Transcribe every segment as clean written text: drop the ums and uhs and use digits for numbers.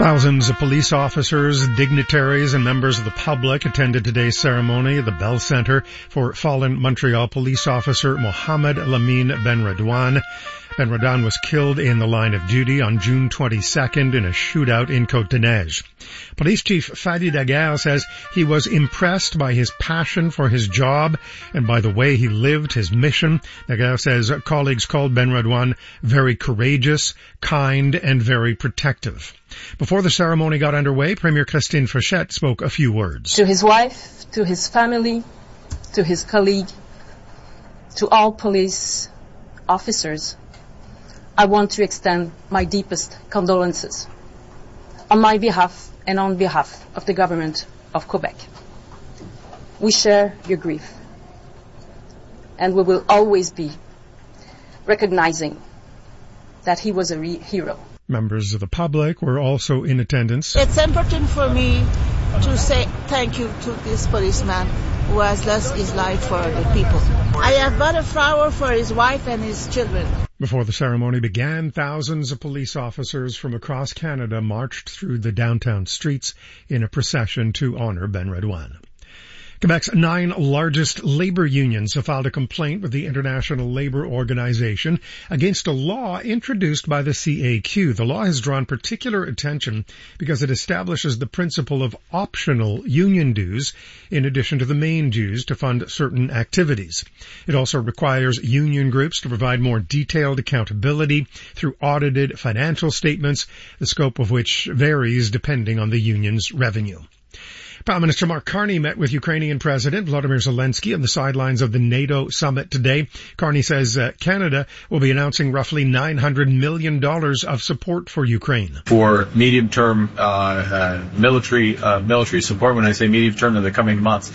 Thousands of police officers, dignitaries, and members of the public attended today's ceremony at the Bell Centre for fallen Montreal police officer Mohamed Lamine Benredouane. Benredouane was killed in the line of duty on June 22nd in a shootout in Côte-des-Neiges. Police Chief Fadi Daguerre says he was impressed by his passion for his job and by the way he lived his mission. Daguerre says colleagues called Benredouane very courageous, kind, and very protective. Before the ceremony got underway, Premier Christine Fréchette spoke a few words. To his wife, to his family, to his colleague, to all police officers, I want to extend my deepest condolences on my behalf and on behalf of the government of Quebec. We share your grief, and we will always be recognizing that he was a hero. Members of the public were also in attendance. It's important for me to say thank you to this policeman who has lost his life for the people. I have bought a flower for his wife and his children. Before the ceremony began, thousands of police officers from across Canada marched through the downtown streets in a procession to honor Benredouane. Quebec's 9 largest labor unions have filed a complaint with the International Labour Organization against a law introduced by the CAQ. The law has drawn particular attention because it establishes the principle of optional union dues in addition to the main dues to fund certain activities. It also requires union groups to provide more detailed accountability through audited financial statements, the scope of which varies depending on the union's revenue. Prime Minister Mark Carney met with Ukrainian President Volodymyr Zelensky on the sidelines of the NATO summit today. Carney says Canada will be announcing roughly $900 million of support for Ukraine. For medium-term military support, when I say medium-term, in the coming months,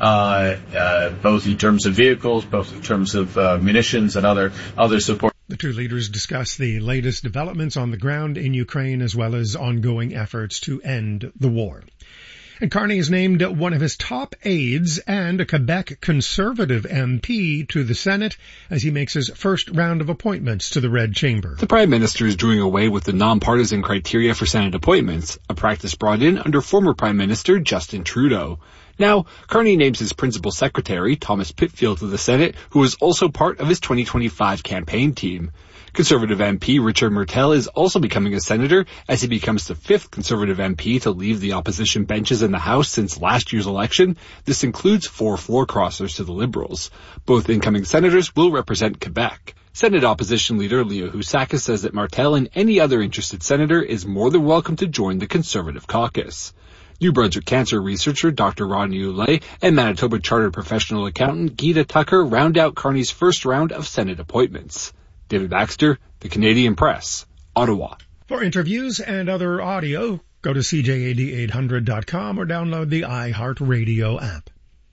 both in terms of vehicles, both in terms of munitions and other support. The two leaders discussed the latest developments on the ground in Ukraine as well as ongoing efforts to end the war. And Carney has named one of his top aides and a Quebec Conservative MP to the Senate as he makes his first round of appointments to the Red Chamber. The Prime Minister is doing away with the nonpartisan criteria for Senate appointments, a practice brought in under former Prime Minister Justin Trudeau. Now, Carney names his principal secretary, Thomas Pitfield, to the Senate, who is also part of his 2025 campaign team. Conservative MP Richard Martel is also becoming a senator as he becomes the 5th Conservative MP to leave the opposition benches in the House since last year's election. This includes 4 floor crossers to the Liberals. Both incoming senators will represent Quebec. Senate Opposition Leader Leo Housakis says that Martel and any other interested senator is more than welcome to join the Conservative caucus. New Brunswick cancer researcher Dr. Rodney Oulet and Manitoba Chartered Professional Accountant Gita Tucker round out Carney's first round of Senate appointments. David Baxter, The Canadian Press, Ottawa. For interviews and other audio, go to CJAD800.com or download the iHeartRadio app.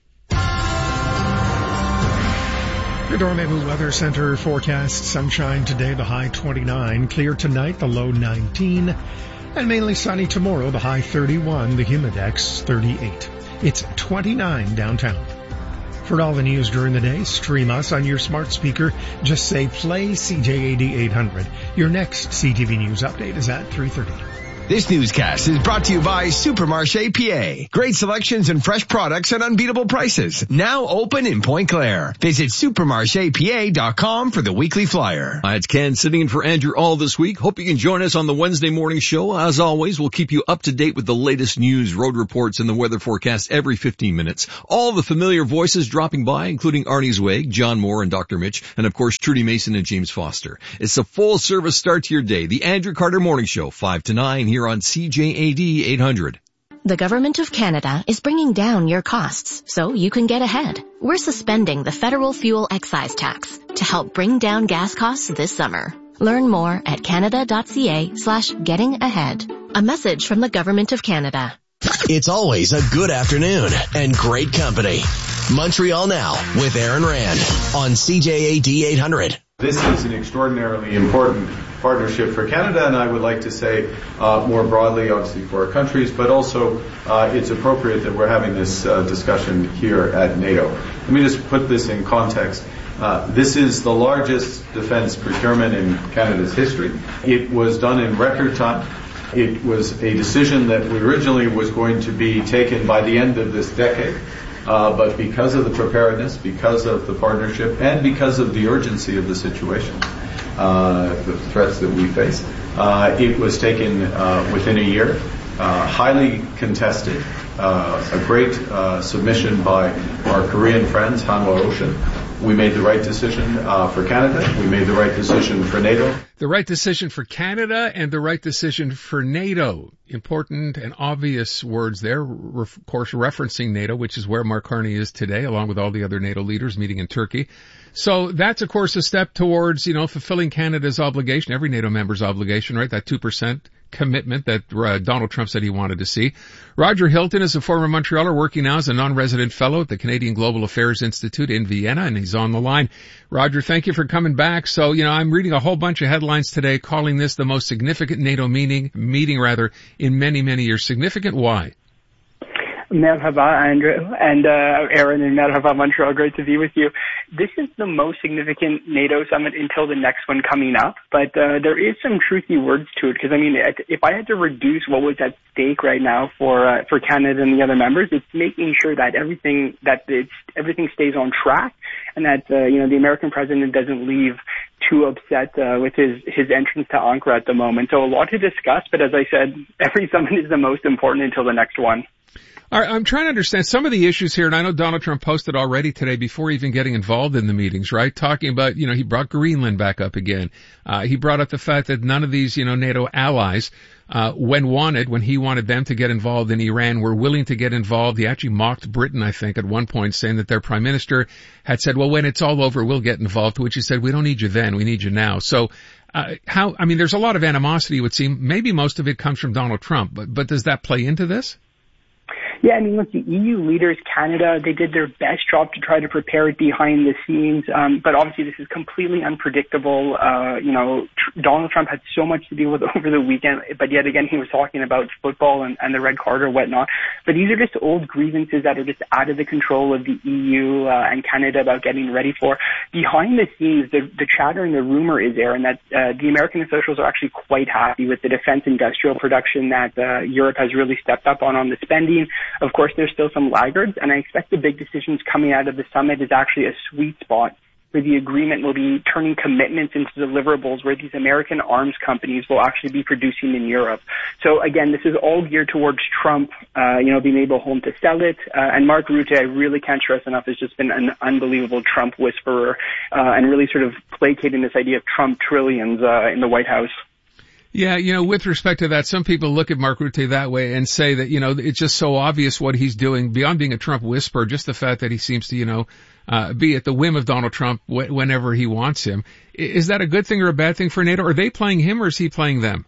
The Dormez-vous Weather Center forecast sunshine today, the high 29, clear tonight, the low 19, and mainly sunny tomorrow, the high 31, the humidex 38. It's 29 downtown. For all the news during the day, stream us on your smart speaker. Just say play CJAD 800. Your next CTV News update is at 3:30. This newscast is brought to you by Supermarché PA. Great selections and fresh products at unbeatable prices. Now open in Point Claire. Visit supermarchepa.com for the weekly flyer. Hi, it's Ken sitting in for Andrew all this week. Hope you can join us on the Wednesday morning show. As always, we'll keep you up to date with the latest news, road reports, and the weather forecast every 15 minutes. All the familiar voices dropping by, including Arnie Zweig, John Moore, and Dr. Mitch, and of course, Trudy Mason and James Foster. It's a full service start to your day. The Andrew Carter Morning Show, 5 to 9 here on CJAD 800. The Government of Canada is bringing down your costs so you can get ahead. We're suspending the federal fuel excise tax to help bring down gas costs this summer. Learn more at canada.ca/getting-ahead. A message from the Government of Canada. It's always a good afternoon and great company. Montreal Now with Aaron Rand on CJAD 800. This is an extraordinarily important partnership for Canada, and I would like to say more broadly, obviously, for our countries, but also it's appropriate that we're having this discussion here at NATO. Let me just put this in context. This is the largest defense procurement in Canada's history. It was done in record time. It was a decision that originally was going to be taken by the end of this decade, but because of the preparedness, because of the partnership, and because of the urgency of the situation, the threats that we face, it was taken within a year, highly contested, a great submission by our Korean friends, Hanwha Ocean. We made the right decision for Canada. We made the right decision for NATO. The right decision for Canada and the right decision for NATO. Important and obvious words there, of course, referencing NATO, which is where Mark Carney is today, along with all the other NATO leaders meeting in Turkey. So that's, of course, a step towards, fulfilling Canada's obligation, every NATO member's obligation, right? That 2% commitment that Donald Trump said he wanted to see. Roger Hilton is a former Montrealer working now as a non-resident fellow at the Canadian Global Affairs Institute in Vienna, and he's on the line. Roger, thank you for coming back. So, I'm reading a whole bunch of headlines today calling this the most significant NATO meeting in many, many years. Significant, why? Merhaba, Andrew, and Aaron, and Merhaba, Montreal. Great to be with you. This is the most significant NATO summit until the next one coming up, but there is some truthy words to it, because, if I had to reduce what was at stake right now for Canada and the other members, it's making sure that everything stays on track, and that, the American president doesn't leave too upset with his entrance to Ankara at the moment. So a lot to discuss, but as I said, every summit is the most important until the next one. All right, I'm trying to understand some of the issues here, and I know Donald Trump posted already today before even getting involved in the meetings, right? Talking about, he brought Greenland back up again. He brought up the fact that none of these, NATO allies, when he wanted them to get involved in Iran, were willing to get involved. He actually mocked Britain, I think, at one point, saying that their prime minister had said, well, when it's all over, we'll get involved, to which he said, we don't need you then, we need you now. So, there's a lot of animosity, it would seem. Maybe most of it comes from Donald Trump, but does that play into this? Yeah, look, the EU leaders, Canada, they did their best job to try to prepare it behind the scenes, but obviously this is completely unpredictable. Donald Trump had so much to deal with over the weekend, but yet again he was talking about football and the red card or whatnot. But these are just old grievances that are just out of the control of the EU and Canada about getting ready for. Behind the scenes, the chatter and the rumor is, Aaron, that the American officials are actually quite happy with the defense industrial production that Europe has really stepped up on the spending. Of course, there's still some laggards, and I expect the big decisions coming out of the summit is actually a sweet spot where the agreement will be turning commitments into deliverables where these American arms companies will actually be producing in Europe. So again, this is all geared towards Trump, being able home to sell it. And Mark Rutte, I really can't stress enough, has just been an unbelievable Trump whisperer, and really sort of placating this idea of Trump trillions in the White House. Yeah, with respect to that, some people look at Mark Rutte that way and say that, it's just so obvious what he's doing beyond being a Trump whisperer, just the fact that he seems to, be at the whim of Donald Trump whenever he wants him. Is that a good thing or a bad thing for NATO? Are they playing him or is he playing them?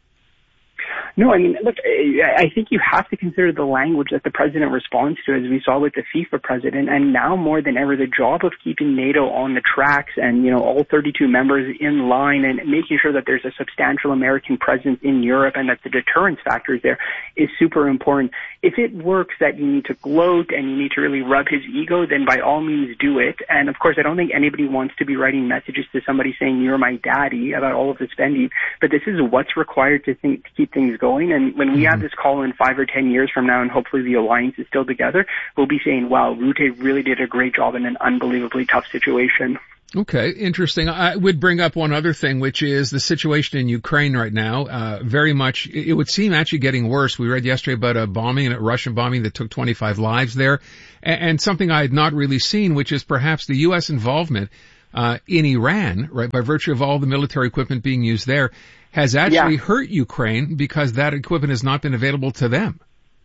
No, look, I think you have to consider the language that the president responds to, as we saw with the FIFA president, and now more than ever, the job of keeping NATO on the tracks and, all 32 members in line and making sure that there's a substantial American presence in Europe and that the deterrence factor is there is super important. If it works that you need to gloat and you need to really rub his ego, then by all means do it. And of course, I don't think anybody wants to be writing messages to somebody saying, you're my daddy, about all of the spending, but this is what's required to keep things going. And when we have this call in 5 or 10 years from now, and hopefully the alliance is still together, we'll be saying, wow, Rutte really did a great job in an unbelievably tough situation. Okay, interesting. I would bring up one other thing, which is the situation in Ukraine right now. Very much, it would seem actually getting worse. We read yesterday about a Russian bombing that took 25 lives there. And something I had not really seen, which is perhaps the U.S. involvement in Iran, right, by virtue of all the military equipment being used there, has actually hurt Ukraine because that equipment has not been available to them.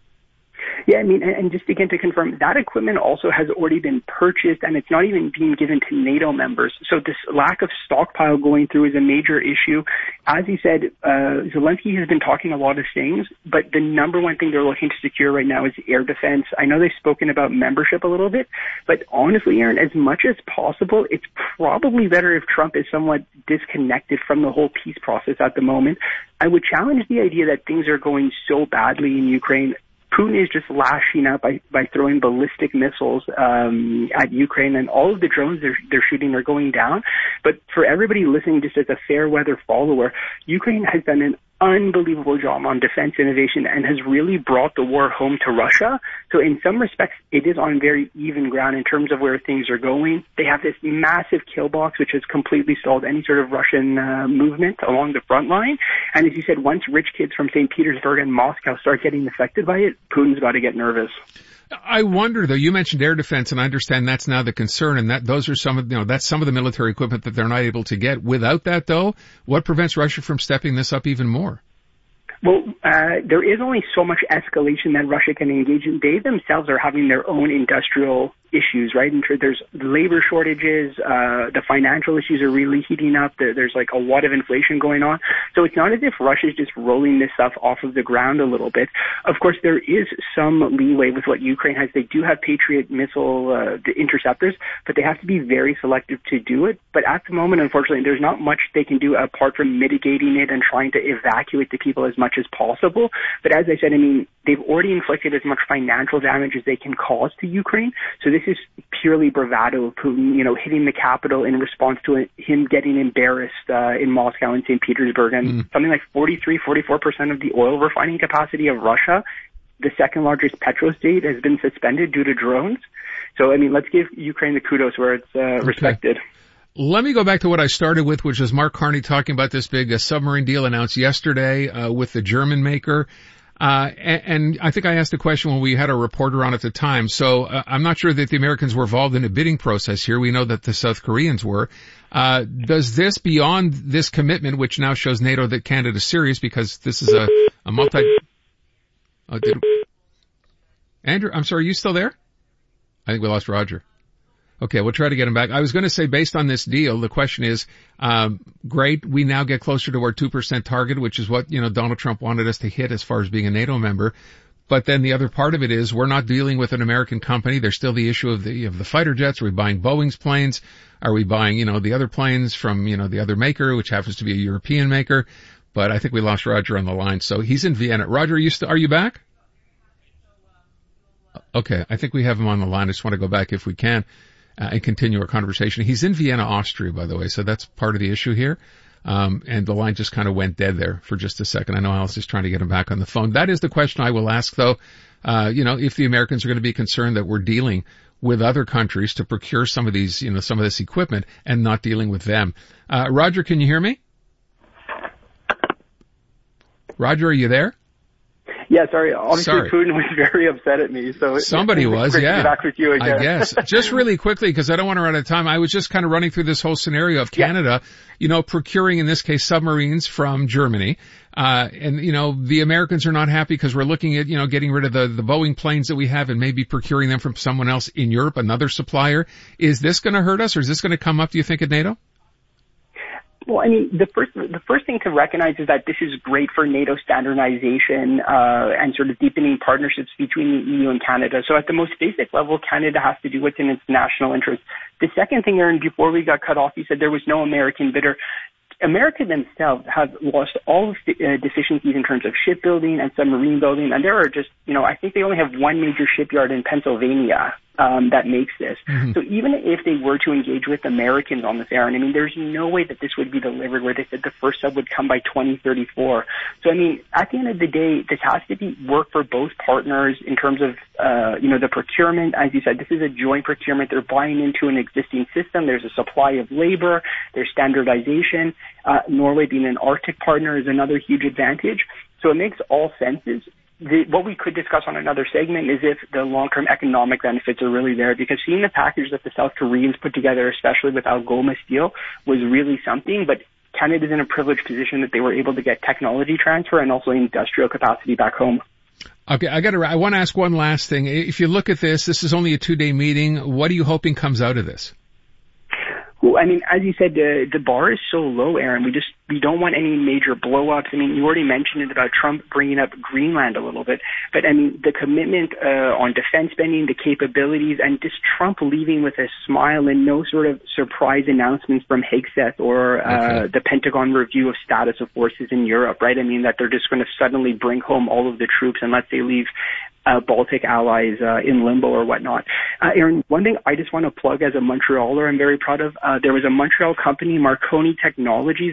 Yeah, and just again to confirm, that equipment also has already been purchased and it's not even being given to NATO members. So this lack of stockpile going through is a major issue. As he said, Zelensky has been talking a lot of things, but the number one thing they're looking to secure right now is air defense. I know they've spoken about membership a little bit, but honestly, Aaron, as much as possible, it's probably better if Trump is somewhat disconnected from the whole peace process at the moment. I would challenge the idea that things are going so badly in Ukraine. Putin is just lashing out by throwing ballistic missiles at Ukraine, and all of the drones they're shooting are going down. But for everybody listening, just as a fair weather follower, Ukraine has done an unbelievable job on defense innovation and has really brought the war home to Russia. So in some respects, it is on very even ground in terms of where things are going. They have this massive kill box, which has completely stalled any sort of Russian movement along the front line. And as you said, once rich kids from St. Petersburg and Moscow start getting affected by it, Putin's got to get nervous. I wonder, though, you mentioned air defense, and I understand that's now the concern, and that those are some of, that's some of the military equipment that they're not able to get. Without that, though, what prevents Russia from stepping this up even more? Well, there is only so much escalation that Russia can engage in. They themselves are having their own industrial issues, right? And there's labor shortages, the financial issues are really heating up. There's like a lot of inflation going on. So it's not as if Russia's just rolling this stuff off of the ground a little bit. Of course, there is some leeway with what Ukraine has. They do have Patriot missile the interceptors, but they have to be very selective to do it. But at the moment, unfortunately, there's not much they can do apart from mitigating it and trying to evacuate the people as much as possible. But as I said, I mean, they've already inflicted as much financial damage as they can cause to Ukraine. So this is purely bravado of Putin, hitting the capital in response to him getting embarrassed in Moscow and St. Petersburg. And something like 44% of the oil refining capacity of Russia, the second largest petro state, has been suspended due to drones. So, I mean, let's give Ukraine the kudos where it's respected. Let me go back to what I started with, which is Mark Carney talking about this big submarine deal announced yesterday with the German maker. And I think I asked a question when we had a reporter on at the time. So I'm not sure that the Americans were involved in a bidding process here. We know that the South Koreans were. Does this, beyond this commitment, which now shows NATO that Canada's serious because this is a Andrew, I'm sorry, are you still there? I think we lost Roger. Okay, we'll try to get him back. I was going to say, based on this deal, the question is, great, we now get closer to our 2% target, which is what, Donald Trump wanted us to hit as far as being a NATO member. But then the other part of it is we're not dealing with an American company. There's still the issue of the fighter jets. Are we buying Boeing's planes? Are we buying, the other planes from, the other maker, which happens to be a European maker? But I think we lost Roger on the line. So he's in Vienna. Roger, are you back? Okay, I think we have him on the line. I just want to go back if we can. And continue our conversation. He's in Vienna, Austria, by the way, so that's part of the issue here. And the line just kind of went dead there for just a second. I know Alice is trying to get him back on the phone. That is the question I will ask, though. If the Americans are going to be concerned that we're dealing with other countries to procure some of these, some of this equipment and not dealing with them. Roger, can you hear me? Roger, are you there? Yeah, sorry. Obviously, Putin was very upset at me. So somebody was, yeah. To be back with you again. I guess. Just really quickly, because I don't want to run out of time. I was just kind of running through this whole scenario of Canada, procuring, in this case, submarines from Germany. And the Americans are not happy because we're looking at, getting rid of the Boeing planes that we have and maybe procuring them from someone else in Europe, another supplier. Is this going to hurt us, or is this going to come up, do you think, at NATO? Well, I mean, the first thing to recognize is that this is great for NATO standardization and sort of deepening partnerships between the EU and Canada. So at the most basic level, Canada has to do what's in its national interest. The second thing, Aaron, before we got cut off, you said there was no American bidder. America themselves have lost all of the deficiencies in terms of shipbuilding and submarine building, and there are just, I think they only have one major shipyard in Pennsylvania that makes this. Mm-hmm. So even if they were to engage with Americans on this, Aaron, I mean, there's no way that this would be delivered where they said the first sub would come by 2034. So, I mean, at the end of the day, this has to be work for both partners in terms of, the procurement. As you said, this is a joint procurement. They're buying into an existing system. There's a supply of labor. There's standardization. Norway being an Arctic partner is another huge advantage. So it makes all senses. What we could discuss on another segment is if the long-term economic benefits are really there, because seeing the package that the South Koreans put together, especially with Algoma Steel, was really something. But Canada's in a privileged position that they were able to get technology transfer and also industrial capacity back home. Okay, I want to ask one last thing. If you look at this is only a 2-day meeting. What are you hoping comes out of this? Well, I mean, as you said, the bar is so low, Aaron. We don't want any major blow-ups. I mean, you already mentioned it about Trump bringing up Greenland a little bit. But, I mean, the commitment on defense spending, the capabilities, and just Trump leaving with a smile and no sort of surprise announcements from Hegseth or the Pentagon review of status of forces in Europe, right? I mean, that they're just going to suddenly bring home all of the troops and let they leave Baltic allies in limbo or whatnot. Aaron, one thing I just want to plug as a Montrealer I'm very proud of, there was a Montreal company, Marconi Technologies, that got the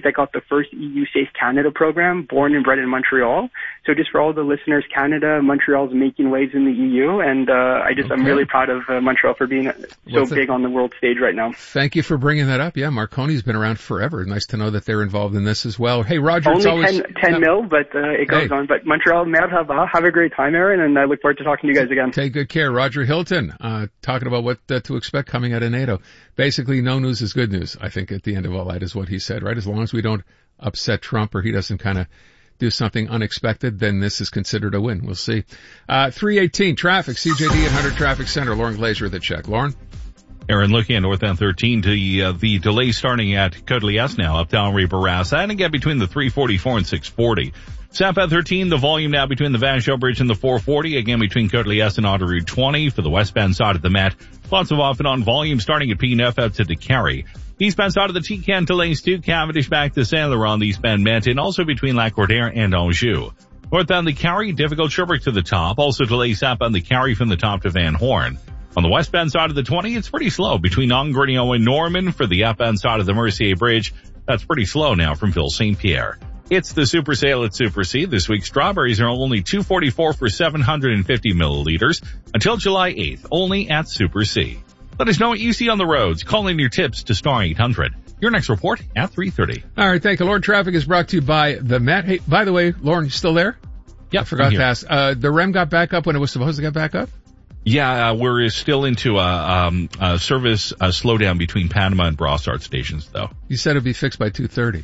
first EU Safe Canada program, born and bred in Montreal. So just for all the listeners, Canada, Montreal's making waves in the EU, and I'm really proud of Montreal for being so big on the world stage right now. Thank you for bringing that up. Yeah, Marconi's been around forever. Nice to know that they're involved in this as well. Hey, Roger, only it's always 10 mil, but it goes on. But Montreal, merhaba, have a great time, Aaron, and I look forward to talking to you guys again. Take good care. Roger Hilton, talking about what to expect coming out of NATO. Basically, no news is good news. I think at the end of all that is what he said, right? As long as we don't upset Trump or he doesn't kind of do something unexpected, then this is considered a win. We'll see. 318 traffic, CJD 800 Traffic Center. Lauren Glazer with the check. Lauren? Aaron, looking at northbound 13 to the delay starting at Côte-Liesse now, up down Ray-Barras, and again between the 344 and 640. Southbound 13, the volume now between the Vanish Bridge and the 440, again between Côte-Liesse and Autoroute 20 for the westbound side of the Met. Lots of off and on volume starting at P9 out to DeCarry. Eastbound side of the T-Can delays to Cavendish back to Saint-Laurent, the eastbound Met, and also between Lac-Cordaire and Anjou. Northbound the Carry, difficult Sherbrooke to the top, also delays southbound the Carry from the top to Van Horn. On the westbound side of the 20, it's pretty slow between Longueuil and Norman for the outbound side of the Mercier Bridge. That's pretty slow now from Ville St. Pierre. It's the Super Sale at Super C. This week, strawberries are only $2.44 for 750 milliliters until July 8th, only at Super C. Let us know what you see on the roads. Call in your tips to star 800. Your next report at 3:30. All right, thank you, Lauren. Traffic is brought to you by the Met. Hey, by the way, Lauren, you still there? Yeah, I forgot to ask. The REM got back up when it was supposed to get back up? Yeah, we're still into a service slowdown between Panama and Brossard stations, though. You said it'd be fixed by 2:30.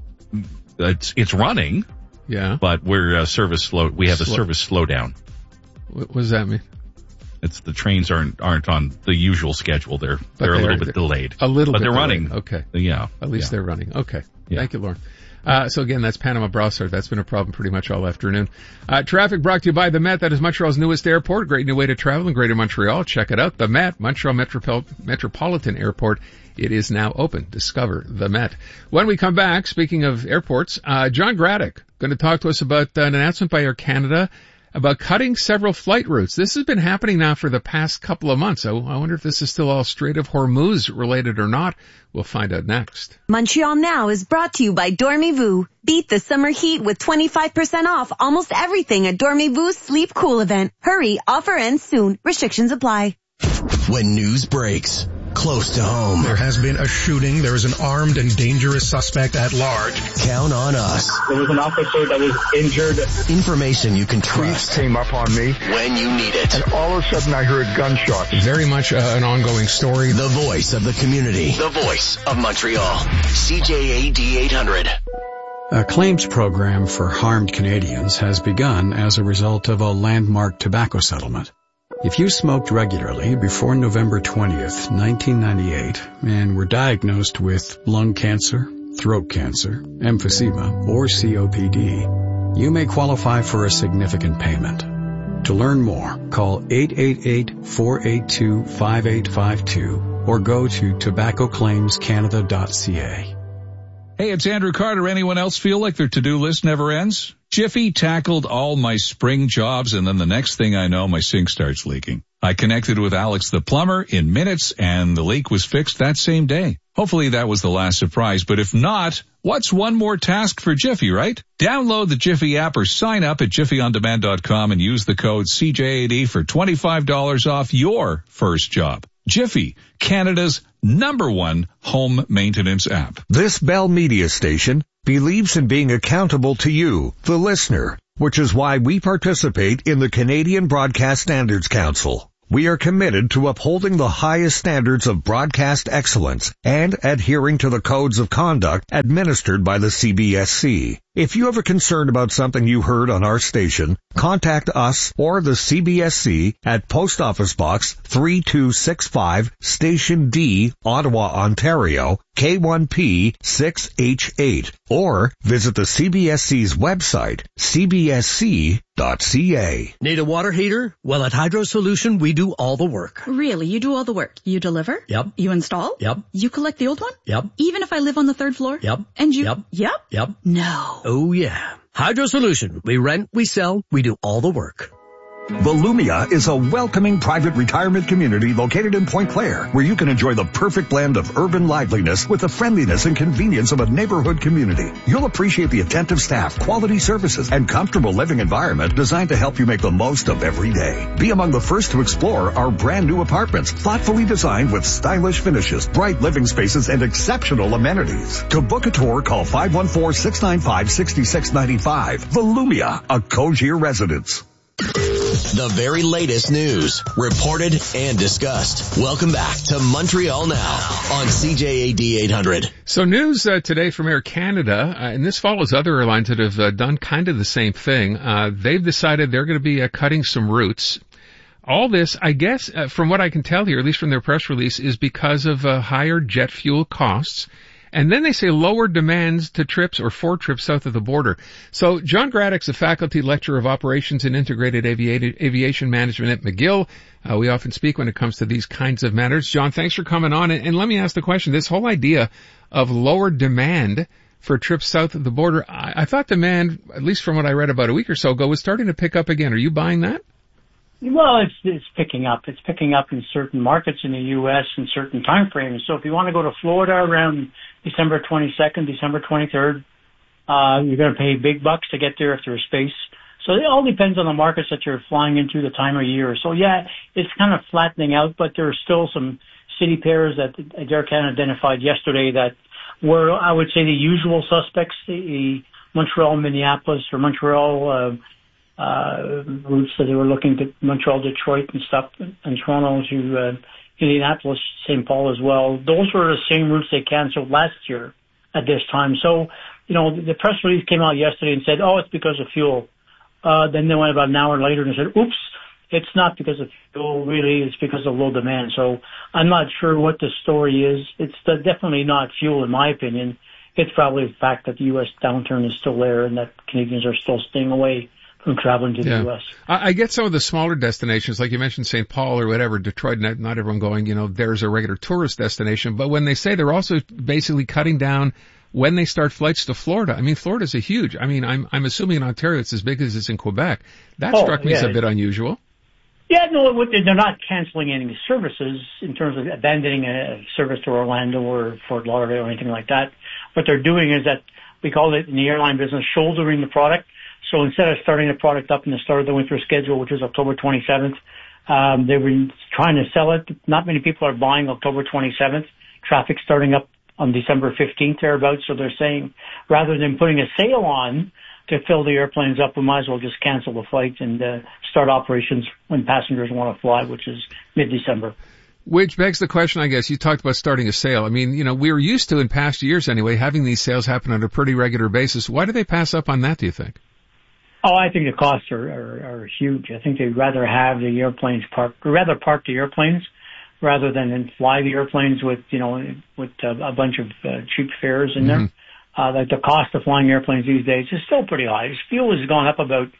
It's running. Yeah. But we're we have a service slowdown. What does that mean? It's the trains aren't on the usual schedule. They're a little bit delayed. A little bit but they're delayed. running. Okay. Yeah. At least they're running. Okay. Yeah. Thank you, Lauren. So again, that's Panama Brossard. That's been a problem pretty much all afternoon. Traffic brought to you by the Met. That is Montreal's newest airport. Great new way to travel in Greater Montreal. Check it out. The Met, Montreal Metropolitan Airport. It is now open. Discover the Met. When we come back, speaking of airports, John Graddick going to talk to us about an announcement by Air Canada about cutting several flight routes. This has been happening now for the past couple of months. So I wonder if this is still all Strait of Hormuz related or not. We'll find out next. Montreal Now is brought to you by Dormez-vous. Beat the summer heat with 25% off almost everything at Dormez-vous Sleep Cool event. Hurry, offer ends soon. Restrictions apply. When news breaks close to home, there has been a shooting. There is an armed and dangerous suspect at large. Count on us. There was an officer that was injured. Information you can trust. Police came up on me when you need it. And all of a sudden I heard gunshots. Very much an ongoing story. The voice of the community. The voice of Montreal. CJAD 800. A claims program for harmed Canadians has begun as a result of a landmark tobacco settlement. If you smoked regularly before November 20th, 1998, and were diagnosed with lung cancer, throat cancer, emphysema, or COPD, you may qualify for a significant payment. To learn more, call 888-482-5852 or go to tobaccoclaimscanada.ca. Hey, it's Andrew Carter. Anyone else feel like their to-do list never ends? Jiffy tackled all my spring jobs, and then the next thing I know, my sink starts leaking. I connected with Alex the plumber in minutes, and the leak was fixed that same day. Hopefully that was the last surprise, but if not, what's one more task for Jiffy, right? Download the Jiffy app or sign up at jiffyondemand.com and use the code CJAD for $25 off your first job. Jiffy, Canada's #1 home maintenance app. This Bell Media station believes in being accountable to you, the listener, which is why we participate in the Canadian Broadcast Standards Council. We are committed to upholding the highest standards of broadcast excellence and adhering to the codes of conduct administered by the CBSC. If you have a concern about something you heard on our station, contact us or the CBSC at Post Office Box 3265, Station D, Ottawa, Ontario, K1P 6H8, or visit the CBSC's website, cbsc.ca. Need a water heater? Well, at Hydro Solution, we do all the work. Really? You do all the work? You deliver? Yep. You install? Yep. You collect the old one? Yep. Even if I live on the 3rd floor? Yep. And you? Yep. Yep? Yep. No. Oh, yeah. Hydro Solution. We rent, we sell, we do all the work. Volumia is a welcoming private retirement community located in Point Claire, where you can enjoy the perfect blend of urban liveliness with the friendliness and convenience of a neighborhood community. You'll appreciate the attentive staff, quality services, and comfortable living environment designed to help you make the most of every day. Be among the first to explore our brand new apartments, thoughtfully designed with stylish finishes, bright living spaces, and exceptional amenities. To book a tour, call 514-695-6695. Volumia, a Cogir residence. The very latest news, reported and discussed. Welcome back to Montreal Now on CJAD 800. So news today from Air Canada, and this follows other airlines that have done kind of the same thing. They've decided they're going to be cutting some routes. All this, I guess, from what I can tell here, at least from their press release, is because of higher jet fuel costs. And then they say lower demands to trips or for trips south of the border. So John Graddick's a faculty lecturer of operations and integrated aviation management at McGill. We often speak when it comes to these kinds of matters. John, thanks for coming on. And let me ask the question, this whole idea of lower demand for trips south of the border, I thought demand, at least from what I read about a week or so ago, was starting to pick up again. Are you buying that? Well, it's picking up. It's picking up in certain markets in the U.S. in certain time frames. So if you want to go to Florida around December 22nd, December 23rd, you're going to pay big bucks to get there if there's space. So it all depends on the markets that you're flying into, the time of year. So yeah, it's kind of flattening out, but there are still some city pairs that Air Canada identified yesterday that were, I would say, the usual suspects, the Montreal, Minneapolis, or Montreal, routes that they were looking to Montreal, Detroit and stuff, and Toronto to Indianapolis, St. Paul as well. Those were the same routes they canceled last year at this time. So, you know, the press release came out yesterday and said, oh, it's because of fuel. Then they went about an hour later and said, oops, it's not because of fuel, really, it's because of low demand. So I'm not sure what the story is. It's definitely not fuel, in my opinion. It's probably the fact that the U.S. downturn is still there and that Canadians are still staying away from traveling to the U.S. I get some of the smaller destinations, like you mentioned St. Paul or whatever, Detroit, not everyone going, you know, there's a regular tourist destination. But when they say they're also basically cutting down when they start flights to Florida, I mean, Florida's a huge, I mean, I'm assuming in Ontario it's as big as it's in Quebec. That struck me as a bit unusual. Yeah, no, they're not canceling any services in terms of abandoning a service to Orlando or Fort Lauderdale or anything like that. What they're doing is that we call it in the airline business shouldering the product. So instead of starting the product up in the start of the winter schedule, which is October 27th, they were trying to sell it. Not many people are buying October 27th. Traffic starting up on December 15th thereabouts. So they're saying rather than putting a sale on to fill the airplanes up, we might as well just cancel the flight and start operations when passengers want to fly, which is mid-December. Which begs the question, I guess, you talked about starting a sale. I mean, you know, we were used to in past years anyway, having these sales happen on a pretty regular basis. Why do they pass up on that, do you think? Oh, I think the costs are huge. I think they'd rather have the airplanes park the airplanes rather than fly the airplanes with a bunch of cheap fares in there. Like the cost of flying airplanes these days is still pretty high. Fuel has gone up about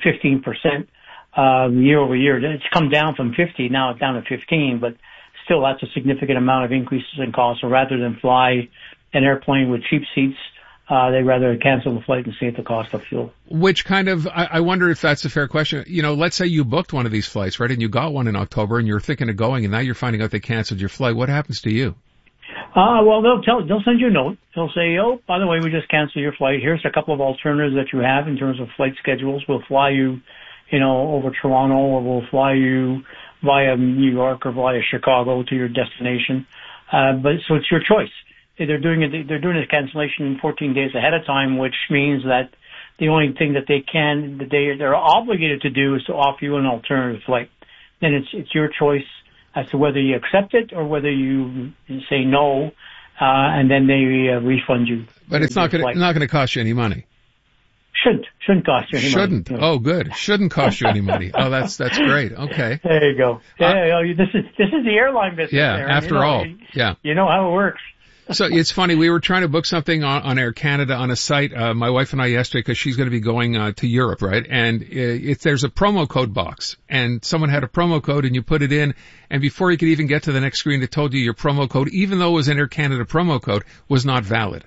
15% year over year. It's come down from 50, now it's down to 15, but still that's a significant amount of increases in cost. So rather than fly an airplane with cheap seats, they'd rather cancel the flight and save the cost of fuel. Which kind of, I wonder if that's a fair question. You know, let's say you booked one of these flights, right, and you got one in October and you're thinking of going and now you're finding out they canceled your flight. What happens to you? Well, they'll send you a note. They'll say, oh, by the way, we just canceled your flight. Here's a couple of alternatives that you have in terms of flight schedules. We'll fly you, over Toronto, or we'll fly you via New York or via Chicago to your destination. But so it's your choice. They're doing a cancellation 14 days ahead of time, which means that the only thing that they're obligated to do is to offer you an alternative flight. Then it's your choice as to whether you accept it or whether you say no, and then they refund you. But it's not going to cost you any money. Shouldn't cost you any money. Oh, good. Shouldn't cost you any money. Oh, that's great. Okay. There you go. This is the airline business. Yeah. Aaron. After all. Yeah. You know how it works. So it's funny. We were trying to book something on Air Canada on a site, my wife and I yesterday, because she's going to be going to Europe, right? And there's a promo code box, and someone had a promo code, and you put it in, and before you could even get to the next screen, it told you your promo code, even though it was an Air Canada promo code, was not valid.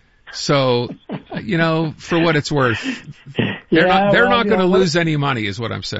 So, for what it's worth, they're not going to lose any money, is what I'm saying.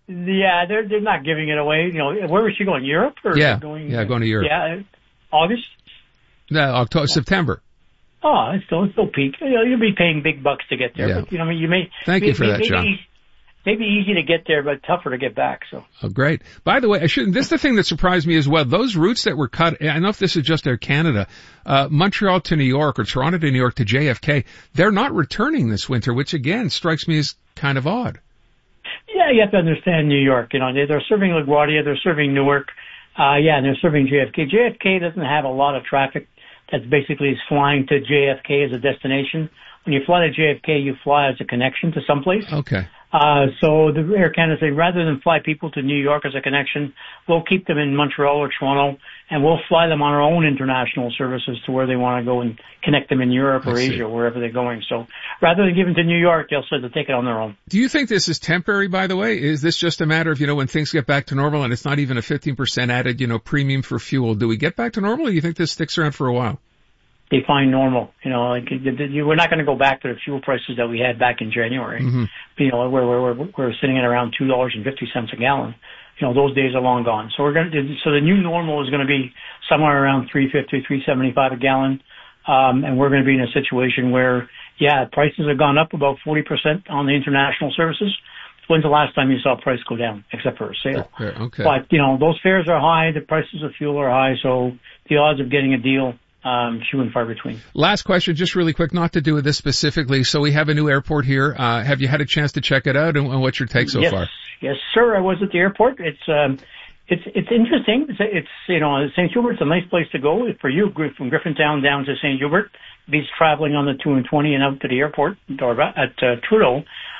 Yeah, they're not giving it away. You know, where was she going? Europe or going to Europe. Yeah, August. No, October, September. Oh, it's still peak. You know, you'll be paying big bucks to get there. Yeah. But, you know, you may. Thank you for that, John. Maybe easy to get there, but tougher to get back. So. Oh, great. By the way, this is the thing that surprised me as well. Those routes that were cut, I don't know if this is just Air Canada, Montreal to New York or Toronto to New York to JFK, they're not returning this winter, which again strikes me as kind of odd. Yeah, you have to understand New York. You know, they're serving LaGuardia, they're serving Newark, and they're serving JFK. JFK doesn't have a lot of traffic that's basically is flying to JFK as a destination. When you fly to JFK, you fly as a connection to someplace. Okay. So the Air Canada say rather than fly people to New York as a connection, we'll keep them in Montreal or Toronto, and we'll fly them on our own international services to where they want to go and connect them in Europe or Asia, wherever they're going. So rather than give them to New York, they'll say they'll take it on their own. Do you think this is temporary, by the way? Is this just a matter of, you know, when things get back to normal and it's not even a 15% added, you know, premium for fuel, do we get back to normal, or do you think this sticks around for a while? Define normal. You know, like we're not going to go back to the fuel prices that we had back in January. Mm-hmm. You know, we're sitting at around $2.50 a gallon. You know, those days are long gone. So so the new normal is going to be somewhere around $3.50, $3.75 a gallon. And we're going to be in a situation where, prices have gone up about 40% on the international services. When's the last time you saw a price go down, except for a sale? Okay. But, you know, those fares are high, the prices of fuel are high, so the odds of getting a deal few and far between. Last question, just really quick, not to do with this specifically. So we have a new airport here. Have you had a chance to check it out, and what's your take so far? Yes, sir. I was at the airport. It's interesting. It's you know, St. Hubert's a nice place to go for you from Griffintown down to St. Hubert. Beats traveling on the 2 and 20 and out to the airport or at Trudeau.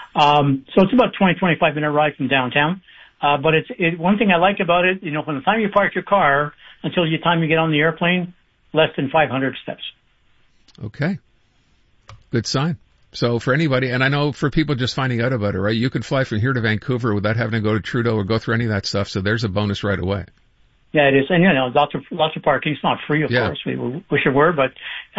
So it's about 25 minute ride from downtown. But one thing I like about it, you know, from the time you park your car until the time you get on the airplane, less than 500 steps. Okay. Good sign. So for anybody, and I know for people just finding out about it, right, you can fly from here to Vancouver without having to go to Trudeau or go through any of that stuff, so there's a bonus right away. Yeah, it is. And, you know, lots of parking. It's not free, of course. We wish it were, but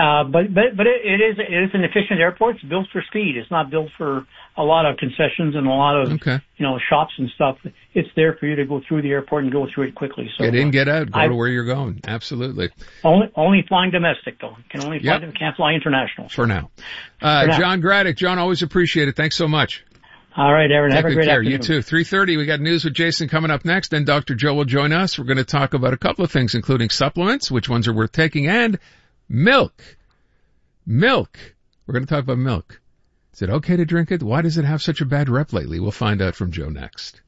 it is an efficient airport. It's built for speed. It's not built for a lot of concessions and a lot of, you know, shops and stuff. It's there for you to go through the airport and go through it quickly. So get in, get out, go to where you're going. Absolutely. Only flying domestic though. Can only fly, can't fly international. For now. John Graddick. John, always appreciate it. Thanks so much. All right, Aaron. Have a great afternoon. You too. 3:30, we got News with Jason coming up next. Then Dr. Joe will join us. We're going to talk about a couple of things, including supplements, which ones are worth taking, and milk. Milk. We're going to talk about milk. Is it okay to drink it? Why does it have such a bad rep lately? We'll find out from Joe next.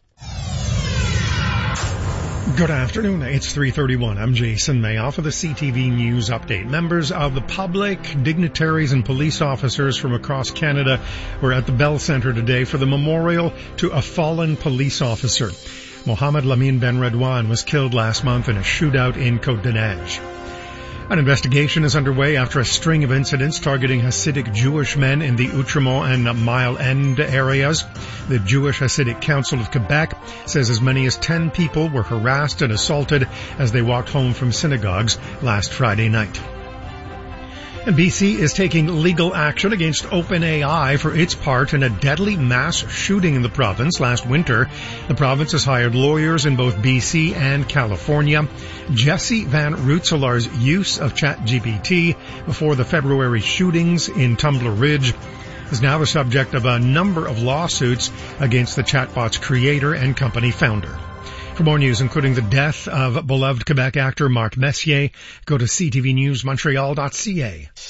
Good afternoon. It's 3:31. I'm Jason Mayoff for the CTV News Update. Members of the public, dignitaries, and police officers from across Canada were at the Bell Centre today for the memorial to a fallen police officer. Mohamed Lamine Ben Redouane was killed last month in a shootout in Côte-des-Neiges. An investigation is underway after a string of incidents targeting Hasidic Jewish men in the Outremont and Mile End areas. The Jewish Hasidic Council of Quebec says as many as 10 people were harassed and assaulted as they walked home from synagogues last Friday night. And BC is taking legal action against OpenAI for its part in a deadly mass shooting in the province last winter. The province has hired lawyers in both BC and California. Jesse Van Rootselaar's use of ChatGPT before the February shootings in Tumbler Ridge is now the subject of a number of lawsuits against the chatbot's creator and company founder. For more news, including the death of beloved Quebec actor Marc Messier, go to ctvnewsmontreal.ca.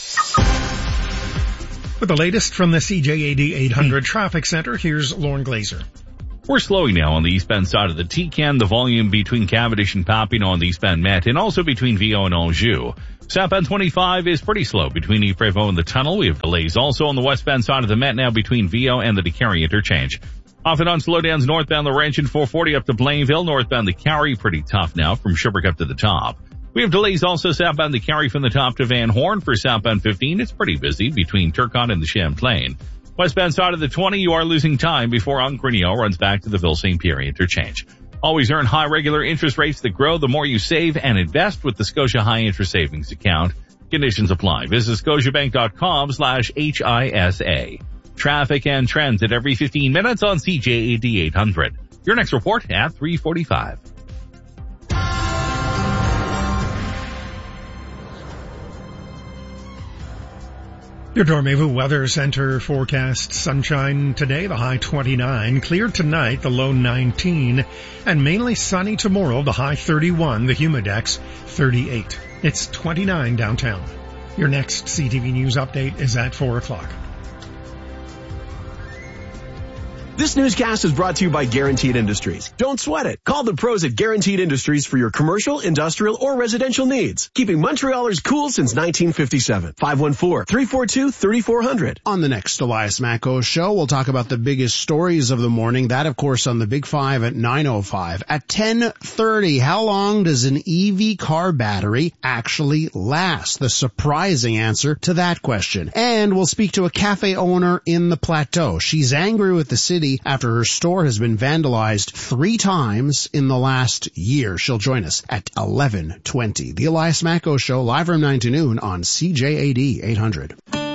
With the latest from the CJAD 800 Traffic Center, here's Lauren Glazer. We're slowing now on the eastbound side of the T-Can, the volume between Cavendish and Papineau on the eastbound Met, and also between Viau and Anjou. Southbound 25 is pretty slow between Yves-Prévost and the tunnel. We have delays also on the westbound side of the Met now between Viau and the DeCarry interchange. Off and on slowdowns northbound Laurentian 440 up to Blainville, northbound the Carry pretty tough now from Sherbrooke up to the top. We have delays also southbound the Carry from the top to Van Horn. For southbound 15, it's pretty busy between Turcotte and the Champlain. Westbound side of the 20, you are losing time before Oncrineau runs back to the Ville St. Pierre interchange. Always earn high regular interest rates that grow the more you save and invest with the Scotia High Interest Savings Account. Conditions apply. Visit scotiabank.com/HISA. Traffic and trends at every 15 minutes on CJAD 800. Your next report at 3:45. Your Dormez-vous Weather Center forecast: sunshine today, the high 29, clear tonight, the low 19, and mainly sunny tomorrow, the high 31, the humidex 38. It's 29 downtown. Your next CTV News update is at 4 o'clock. This newscast is brought to you by Guaranteed Industries. Don't sweat it. Call the pros at Guaranteed Industries for your commercial, industrial, or residential needs. Keeping Montrealers cool since 1957. 514-342-3400. On the next Elias Macko show, we'll talk about the biggest stories of the morning. That, of course, on the Big Five at 9:05. At 10:30, how long does an EV car battery actually last? The surprising answer to that question. And we'll speak to a cafe owner in the Plateau. She's angry with the city after her store has been vandalized 3 times in the last year. She'll join us at 11:20. The Elias Macko Show, live from 9 to noon on CJAD 800.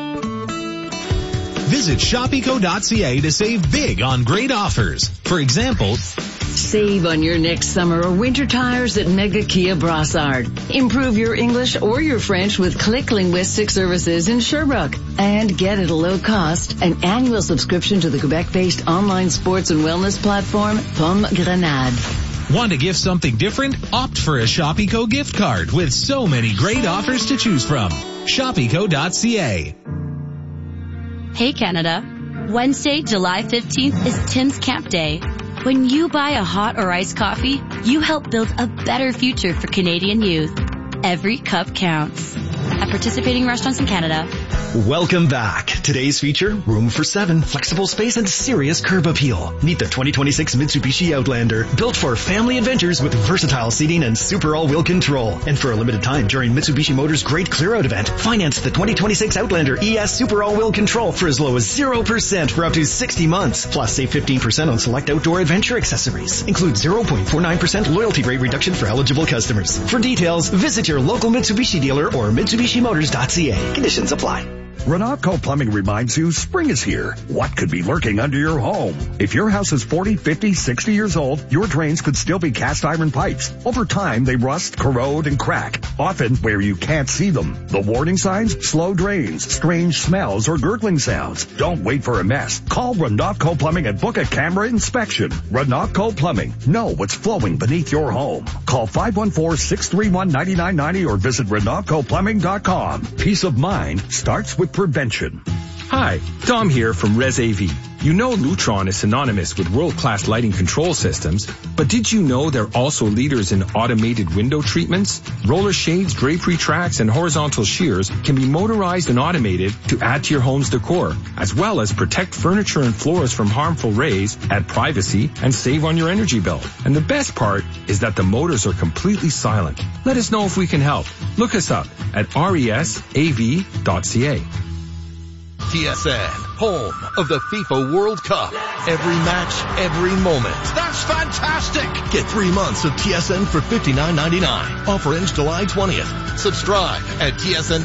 Visit shopeco.ca to save big on great offers. For example, save on your next summer or winter tires at Mega Kia Brassard. Improve your English or your French with Click Linguistic Services in Sherbrooke. And get at a low cost an annual subscription to the Quebec-based online sports and wellness platform, Pomme Grenade. Want to gift something different? Opt for a Shopeco gift card with so many great offers to choose from. Shopeco.ca. Hey Canada, Wednesday, July 15th is Tim's Camp Day. When you buy a hot or iced coffee, you help build a better future for Canadian youth. Every cup counts. At participating restaurants in Canada. Welcome back. Today's feature, room for 7, flexible space and serious curb appeal. Meet the 2026 Mitsubishi Outlander, built for family adventures with versatile seating and super all-wheel control. And for a limited time during Mitsubishi Motors' Great Clear-Out event, finance the 2026 Outlander ES Super All-Wheel Control for as low as 0% for up to 60 months. Plus, save 15% on select outdoor adventure accessories. Include 0.49% loyalty rate reduction for eligible customers. For details, visit your local Mitsubishi dealer or MitsubishiMotors.ca. Conditions apply. Renatco Plumbing reminds you spring is here. What could be lurking under your home? If your house is 40, 50, 60 years old, your drains could still be cast iron pipes. Over time, they rust, corrode, and crack, often where you can't see them. The warning signs? Slow drains, strange smells, or gurgling sounds. Don't wait for a mess. Call Renatco Plumbing and book a camera inspection. Renatco Plumbing. Know what's flowing beneath your home. Call 514-631-9990 or visit RenatcoPlumbing.com. Peace of mind starts with prevention. Hi, Dom here from Res AV. You know Lutron is synonymous with world-class lighting control systems, but did you know they're also leaders in automated window treatments? Roller shades, drapery tracks, and horizontal shears can be motorized and automated to add to your home's decor, as well as protect furniture and floors from harmful rays, add privacy, and save on your energy bill. And the best part is that the motors are completely silent. Let us know if we can help. Look us up at resav.ca. TSN, home of the FIFA World Cup. Every match, every moment. That's fantastic! Get 3 months of TSN for $59.99. Offer ends July 20th. Subscribe at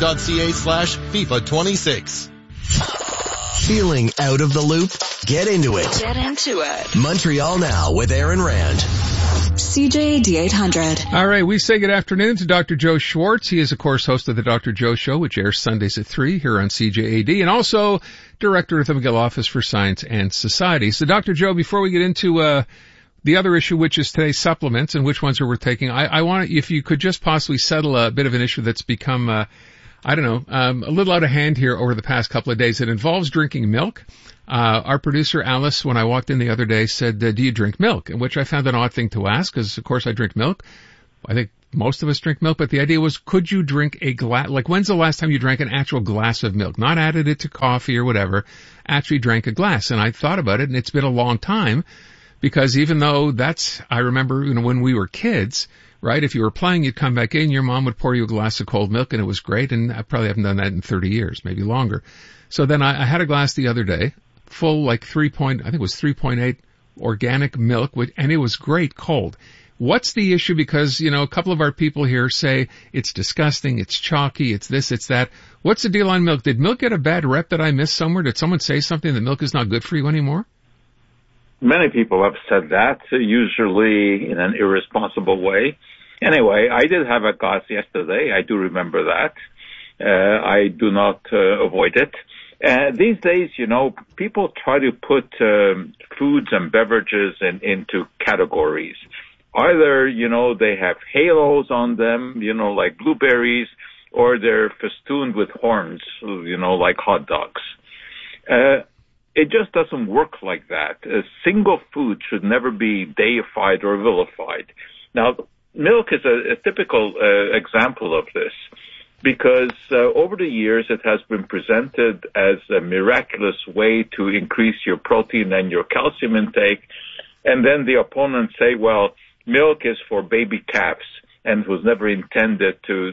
tsn.ca/FIFA26. Feeling out of the loop? Get into it. Get into it. Montreal Now with Aaron Rand. CJAD 800. All right, we say good afternoon to Dr. Joe Schwartz. He is, of course, host of the Dr. Joe Show, which airs Sundays at 3 here on CJAD, and also director of the McGill Office for Science and Society. So, Dr. Joe, before we get into the other issue, which is today's supplements and which ones are worth taking, I want, if you could just possibly settle a bit of an issue that's become, a little out of hand here over the past couple of days. It involves drinking milk. Our producer, Alice, when I walked in the other day, said, do you drink milk? Which I found an odd thing to ask, because, of course, I drink milk. I think most of us drink milk, but the idea was, could you drink a glass, like, when's the last time you drank an actual glass of milk? Not added it to coffee or whatever, actually drank a glass. And I thought about it, and it's been a long time, because even though I remember, when we were kids, right, if you were playing, you'd come back in, your mom would pour you a glass of cold milk, and it was great, and I probably haven't done that in 30 years, maybe longer. So then I had a glass the other day, full, like 3.8 organic milk, and it was great cold. What's the issue? Because, a couple of our people here say it's disgusting, it's chalky, it's this, it's that. What's the deal on milk? Did milk get a bad rep that I missed somewhere? Did someone say something that milk is not good for you anymore? Many people have said that, usually in an irresponsible way. Anyway, I did have a glass yesterday. I do remember that. I do not avoid it. These days, people try to put foods and beverages into categories. Either, they have halos on them, like blueberries, or they're festooned with horns, like hot dogs. It just doesn't work like that. A single food should never be deified or vilified. Now, milk is a typical example of this, because over the years it has been presented as a miraculous way to increase your protein and your calcium intake, and then the opponents say, well, milk is for baby calves and was never intended to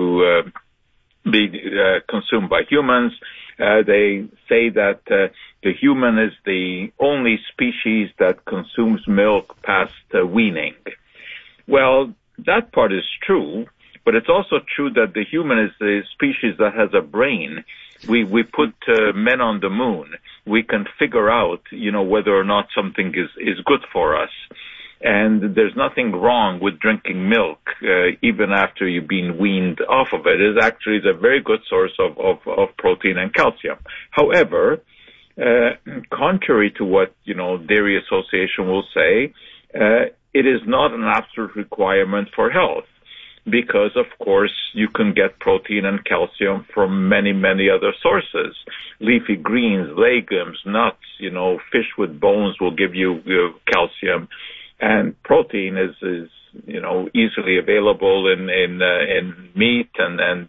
be consumed by humans. They say that the human is the only species that consumes milk past weaning. Well, that part is true, but it's also true that the human is the species that has a brain. We put men on the moon. We can figure out, whether or not something is good for us. And there's nothing wrong with drinking milk, even after you've been weaned off of it. It actually is a very good source of protein and calcium. However, contrary to what, Dairy Association will say, it is not an absolute requirement for health, because, of course, you can get protein and calcium from many, many other sources. Leafy greens, legumes, nuts, fish with bones will give you calcium. And protein is easily available in meat and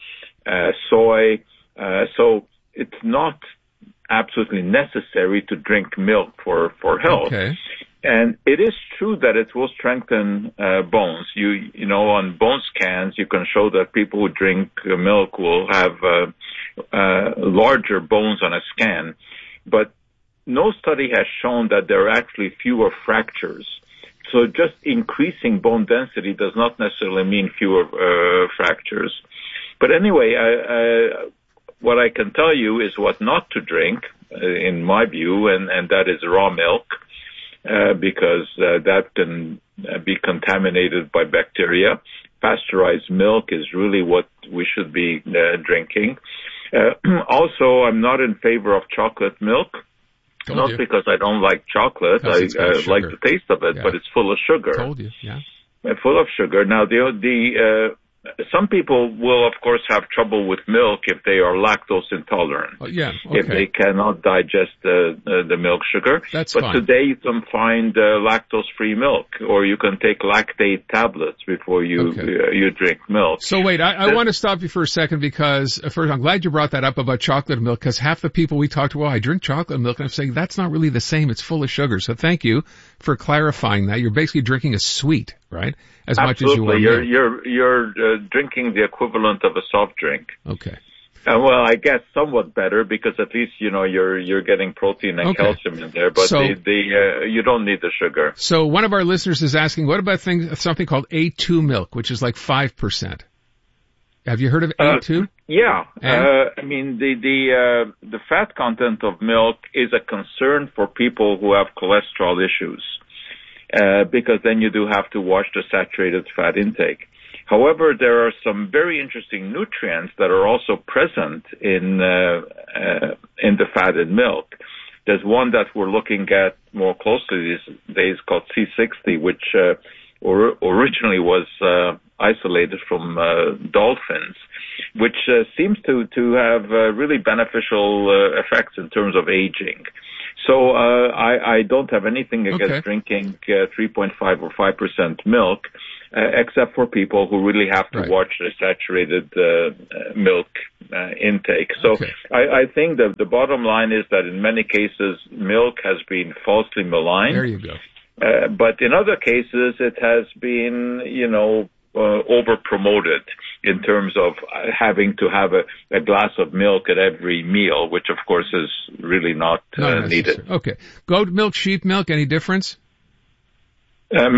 soy. So it's not absolutely necessary to drink milk for health. Okay. And it is true that it will strengthen bones. On bone scans, you can show that people who drink milk will have larger bones on a scan. But no study has shown that there are actually fewer fractures. So just increasing bone density does not necessarily mean fewer fractures. But anyway, what I can tell you is what not to drink, in my view, and that is raw milk, because that can be contaminated by bacteria. Pasteurized milk is really what we should be drinking. Also, I'm not in favor of chocolate milk. Not because I don't like chocolate. I like the taste of it, but it's full of sugar. Told you, yeah. Full of sugar. Now, some people will, of course, have trouble with milk if they are lactose intolerant. Oh, yeah, okay. If they cannot digest the milk sugar. That's but fine. Today you can find lactose-free milk, or you can take lactate tablets before you drink milk. So wait, I want to stop you for a second, because first, I'm glad you brought that up about chocolate milk, because half the people we talk to, well, I drink chocolate milk, and I'm saying that's not really the same. It's full of sugar. So thank you for clarifying that. You're basically drinking a sweet, right? As Absolutely. much as you are. You're drinking the equivalent of a soft drink. Okay. Well, I guess somewhat better, because at least you're getting protein and calcium in there, but you don't need the sugar. So one of our listeners is asking, what about something called A2 milk, which is like 5%? Have you heard of A2? Yeah. I mean, the fat content of milk is a concern for people who have cholesterol issues, because then you do have to watch the saturated fat intake. However, there are some very interesting nutrients that are also present in the fat in milk. There's one that we're looking at more closely these days called C60, which originally was isolated from dolphins, which seems to have really beneficial effects in terms of aging. So I don't have anything against drinking 3.5 or 5% milk, except for people who really have to watch the saturated milk intake. So I think that the bottom line is that in many cases, milk has been falsely maligned. There you go. But in other cases, it has been, over-promoted in terms of having to have a glass of milk at every meal, which of course is really not needed. Okay. Goat milk, sheep milk, any difference?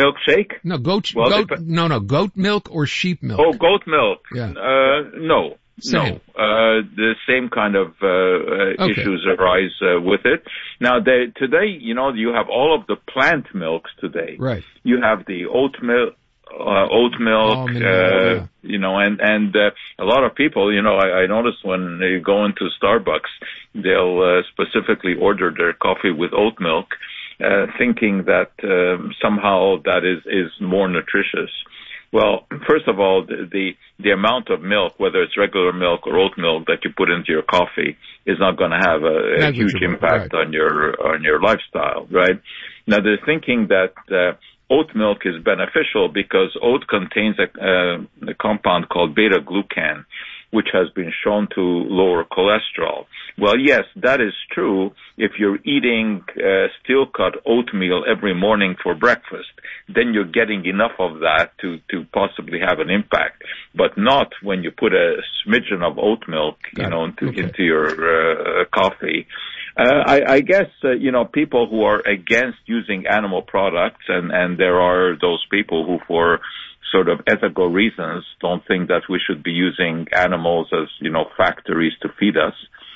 Milkshake? No, goat milk or sheep milk? Oh, goat milk. Yeah. No. Same. No. The same kind of issues arise with it. Now, today, you have all of the plant milks today. Right. You have the oat milk, and a lot of people, I noticed when you go into Starbucks, they'll specifically order their coffee with oat milk, thinking that somehow that is more nutritious. Well, first of all, the amount of milk, whether it's regular milk or oat milk that you put into your coffee, is not going to have a huge impact on your lifestyle, right? Now, they're thinking that oat milk is beneficial because oat contains a compound called beta-glucan, which has been shown to lower cholesterol. Well, yes, that is true if you're eating steel-cut oatmeal every morning for breakfast. Then you're getting enough of that to possibly have an impact, but not when you put a smidgen of oat milk, into your coffee. I guess, people who are against using animal products, and there are those people who, for sort of ethical reasons, don't think that we should be using animals as, factories to feed us.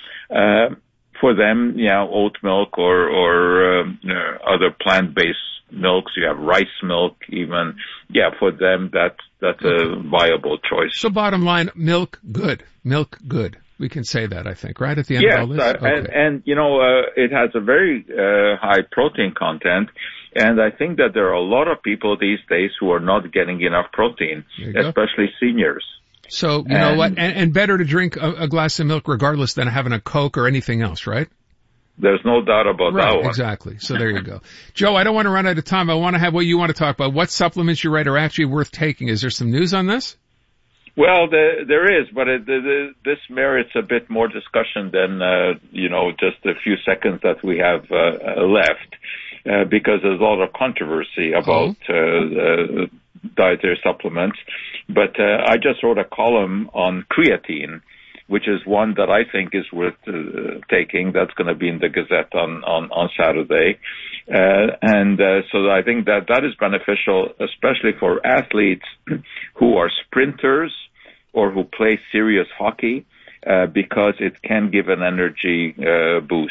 For them, oat milk or other plant-based milks, you have rice milk even. Yeah, for them, that's a viable choice. So bottom line, milk good. We can say that, I think, right at the end of all this? Yes, and it has a very high protein content, and I think that there are a lot of people these days who are not getting enough protein, especially seniors. So, you know what, and better to drink a glass of milk regardless than having a Coke or anything else, right? There's no doubt about that one. Exactly. So there you go. Joe, I don't want to run out of time. I want to have what you want to talk about. What supplements you write are actually worth taking. Is there some news on this? Well, there is, but this merits a bit more discussion than, just a few seconds that we have left, because there's a lot of controversy about dietary supplements. But I just wrote a column on creatine, which is one that I think is worth taking. That's going to be in the Gazette on Saturday. So I think that is beneficial, especially for athletes who are sprinters or who play serious hockey, because it can give an energy boost.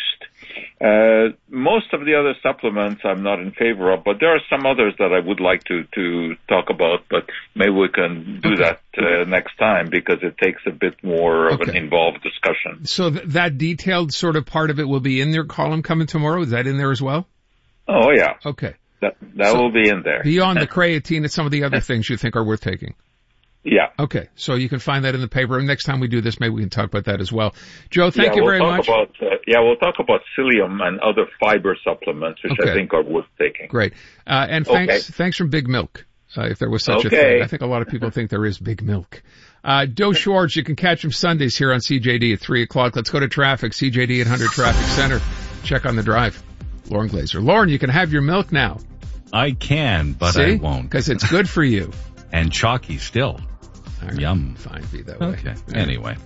Most of the other supplements I'm not in favor of, but there are some others that I would like to talk about, but maybe we can do that next time because it takes a bit more of an involved discussion. So that detailed sort of part of it will be in their column coming tomorrow? Is that in there as well? Oh, yeah. Okay. That will be in there. Beyond the creatine and some of the other things you think are worth taking. Yeah. Okay. So you can find that in the paper. And next time we do this, maybe we can talk about that as well. Joe, thank you very much. We'll talk about psyllium and other fiber supplements, which I think are worth taking. Great. And thanks from Big Milk. If there was such a thing. I think a lot of people think there is Big Milk. Joe Schwartz, you can catch him Sundays here on CJD at 3:00. Let's go to traffic. CJD 800 Traffic Center. Check on the drive. Lauren Glazer. Lauren, you can have your milk now. I can, but I won't. Because it's good for you. And chalky still. Right. Yum. Fine, be that way. Okay. Anyway.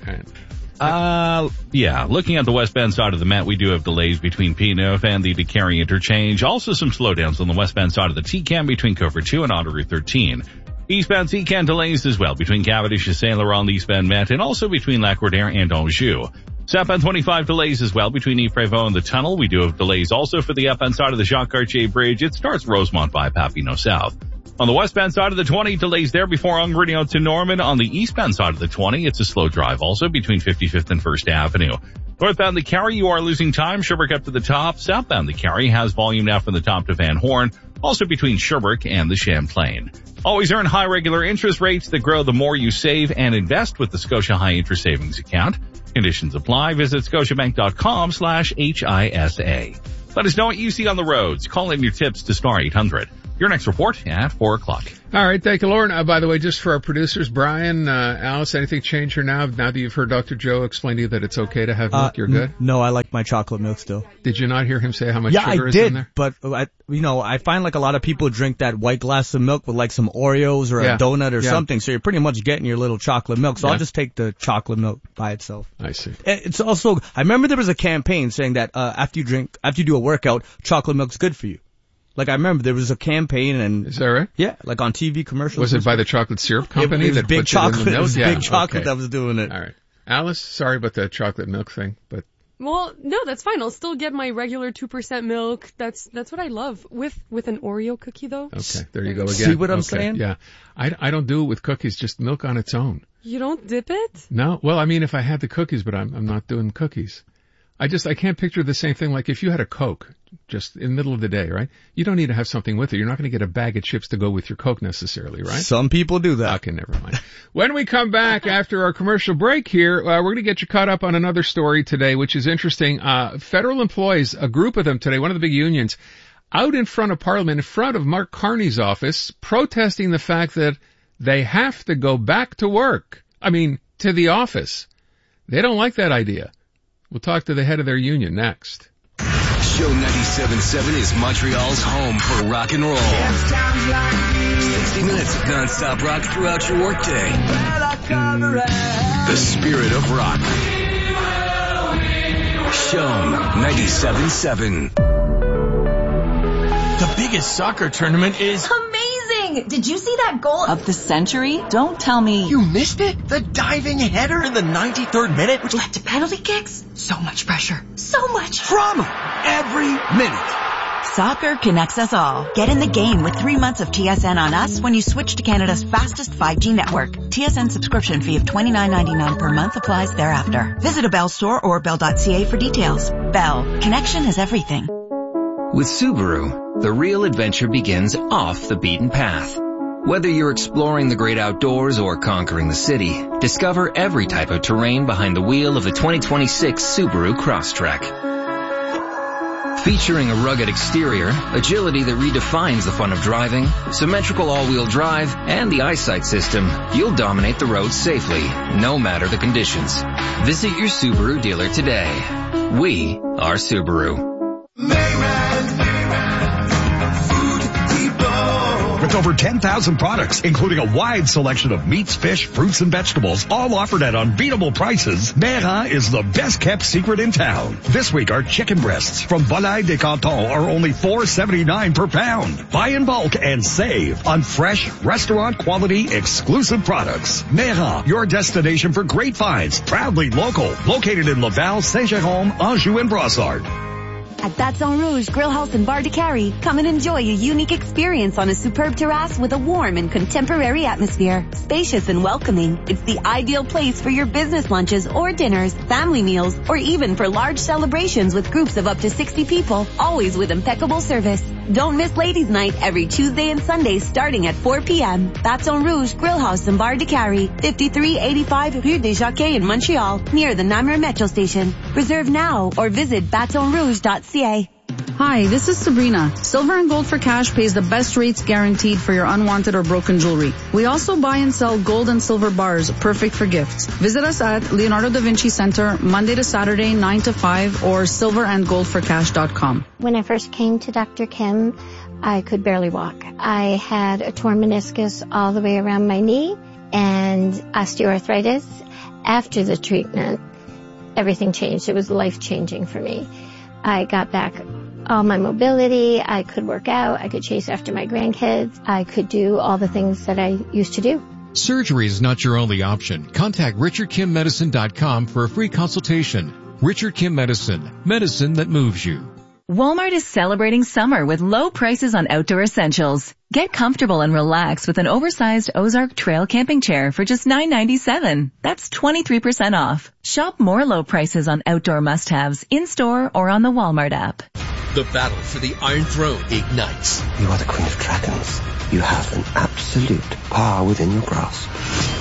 Looking at the westbound side of the Met, we do have delays between P9 and the DeCarry interchange. Also some slowdowns on the westbound side of the TCAM between Cover 2 and Auto Route 13. Eastbound TCAM delays as well between Cavendish and Saint Laurent eastbound Met, and also between Lac-Roudère and Anjou. Southbound 25 delays as well between Yves-Prévost and the tunnel. We do have delays also for the upbound side of the Jacques-Cartier Bridge. It starts Rosemont by Papineau South. On the westbound side of the 20, delays there before Angrenio to Norman. On the eastbound side of the 20, it's a slow drive also between 55th and 1st Avenue. Northbound the Carry, you are losing time. Sherbrooke up to the top. Southbound the Carry has volume now from the top to Van Horn, also between Sherbrooke and the Champlain. Always earn high regular interest rates that grow the more you save and invest with the Scotia High Interest Savings Account. Conditions apply. Visit scotiabank.com/HISA. Let us know what you see on the roads. Call in your tips to star 800. Your next report at 4:00. All right. Thank you, Lauren. By the way, just for our producers, Brian, Alice, anything change here now that you've heard Dr. Joe explain to you that it's okay to have milk? You're good? No, I like my chocolate milk still. Did you not hear him say how much sugar is in there? But I find like a lot of people drink that white glass of milk with like some Oreos or a donut or something. So you're pretty much getting your little chocolate milk. So I'll just take the chocolate milk by itself. I see. It's also, I remember there was a campaign saying that, after you do a workout, chocolate milk's good for you. Like, I remember there was a campaign and... Is that right? Yeah, like on TV commercials. Was it by the chocolate syrup company that Big puts Chocolate? It was Big Chocolate that was doing it. All right. Alice, sorry about the chocolate milk thing, but... Well, no, that's fine. I'll still get my regular 2% milk. That's what I love. With an Oreo cookie, though. Okay, there you go again. See what I'm saying? Yeah. I don't do it with cookies, just milk on its own. You don't dip it? No. Well, I mean, if I had the cookies, but I'm not doing cookies. I can't picture the same thing. Like if you had a Coke just in the middle of the day, right? You don't need to have something with it. You're not going to get a bag of chips to go with your Coke necessarily, right? Some people do that. Okay, never mind. When we come back after our commercial break here, we're going to get you caught up on another story today, which is interesting. Federal employees, a group of them today, one of the big unions, out in front of Parliament, in front of Mark Carney's office, protesting the fact that they have to go back to work. I mean, to the office. They don't like that idea. We'll talk to the head of their union next. Show 97.7 is Montreal's home for rock and roll. 60 minutes of non-stop rock throughout your workday. The spirit of rock. Show 97.7. The biggest soccer tournament is... amazing! Did you see that goal of the century? Don't tell me. You missed it? The diving header in the 93rd minute, which led to penalty kicks? So much pressure. So much drama. Every minute. Soccer connects us all. Get in the game with 3 months of TSN on us when you switch to Canada's fastest 5G network. TSN subscription fee of $29.99 per month applies thereafter. Visit a Bell store or bell.ca for details. Bell. Connection is everything. With Subaru, the real adventure begins off the beaten path. Whether you're exploring the great outdoors or conquering the city, discover every type of terrain behind the wheel of the 2026 Subaru Crosstrek. Featuring a rugged exterior, agility that redefines the fun of driving, symmetrical all-wheel drive, and the eyesight system, you'll dominate the road safely, no matter the conditions. Visit your Subaru dealer today. We are Subaru. With over 10,000 products, including a wide selection of meats, fish, fruits, and vegetables, all offered at unbeatable prices, Mera is the best-kept secret in town. This week, our chicken breasts from Volaille des Cantons are only $4.79 per pound. Buy in bulk and save on fresh, restaurant-quality, exclusive products. Mera, your destination for great finds, proudly local, located in Laval, Saint-Jérôme, Anjou, and Brossard. At Baton Rouge Grill House in Bar de Carrie, come and enjoy a unique experience on a superb terrace with a warm and contemporary atmosphere. Spacious and welcoming, it's the ideal place for your business lunches or dinners, family meals, or even for large celebrations with groups of up to 60 people, always with impeccable service. Don't miss Ladies' Night every Tuesday and Sunday starting at 4 p.m. Baton Rouge Grill House in Bar de Carrie, 5385 Rue des Jockeys in Montreal, near the Namur Metro Station. Reserve now or visit batonrouge.ca. Hi, this is Sabrina. Silver and Gold for Cash pays the best rates guaranteed for your unwanted or broken jewelry. We also buy and sell gold and silver bars, perfect for gifts. Visit us at Leonardo da Vinci Center, Monday to Saturday, 9 to 5, or silverandgoldforcash.com. When I first came to Dr. Kim, I could barely walk. I had a torn meniscus all the way around my knee and osteoarthritis. After the treatment, everything changed. It was life-changing for me. I got back all my mobility. I could work out. I could chase after my grandkids. I could do all the things that I used to do. Surgery is not your only option. Contact RichardKimMedicine.com for a free consultation. Richard Kim Medicine. Medicine that moves you. Walmart is celebrating summer with low prices on outdoor essentials. Get comfortable and relax with an oversized Ozark Trail camping chair for just $9.97. That's 23% off. Shop more low prices on outdoor must-haves in-store or on the Walmart app. The battle for the Iron Throne ignites. You are the Queen of Dragons. You have an absolute power within your grasp.